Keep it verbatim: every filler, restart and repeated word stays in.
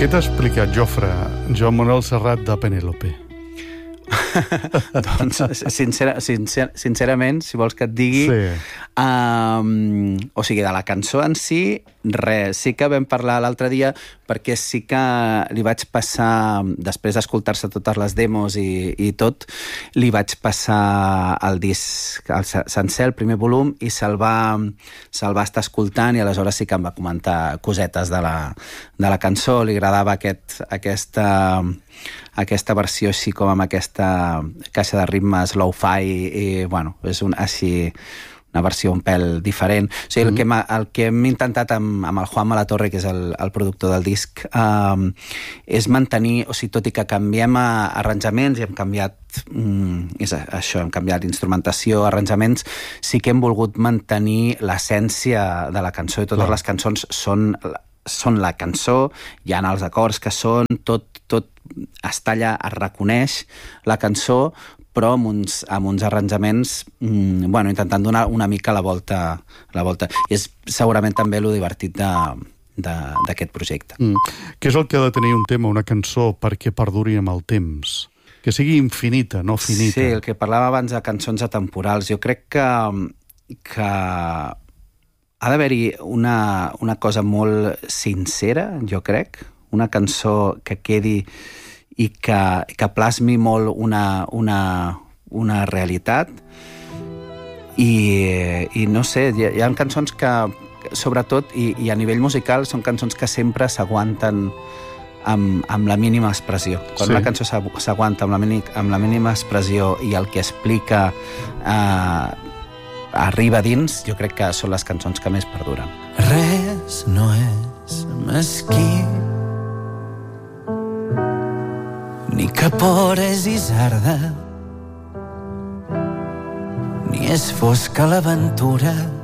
Què t'ha explicat, Jofre, Joan Manuel Serrat de Penélope? Doncs, sincera, sincer, sincerament, si vols que et digui... Sí. Um, o sigui, de la cançó en si, res. Sí que vam parlar l'altre dia perquè sí que li vaig passar, després d'escoltar-se totes les demos i, i tot, li vaig passar el disc el sencer, el primer volum, i se'l va, se'l va estar escoltant, i aleshores sí que em va comentar cosetes de la, de la cançó. Li agradava aquest, aquesta, aquesta versió així com amb aquesta caixa de ritmes low-fi, i, i bueno, és un, així una versió un pèl diferent. O sigui, el, mm. que, el que hem intentat amb, amb el Juan Malatorre, que és el, el productor del disc, um, és mantenir, o sigui, tot i que canviem a, arranjaments, i hem canviat um, és això, hem canviat instrumentació, arranjaments, sí que hem volgut mantenir l'essència de la cançó, i totes Clar. les cançons són... són la cançó, hi ha els acords que són, tot, tot està allà, es reconeix la cançó, però amb uns, amb uns arranjaments, mmm, bueno, intentant donar una mica la volta. La volta. I és segurament també lo divertit d'aquest projecte. Mm. Què és el que ha de tenir un tema, una cançó, perquè perduri amb el temps? Que sigui infinita, no finita. Sí, el que parlàvem abans de cançons atemporals. Jo crec que, que ha d'haver-hi una, una cosa molt sincera, jo crec, una cançó que quedi i que, que plasmi molt una, una, una realitat, i, i no sé, hi ha, hi ha cançons que, sobretot, i, i a nivell musical, són cançons que sempre s'aguanten amb, amb la mínima expressió. Quan sí. una cançó s'aguanta amb, la amb la mínima expressió i el que explica eh, arriba dins, jo crec que són les cançons que més perduren. Res no és mesquí, ni capor és isarda, ni és fosca l'aventura,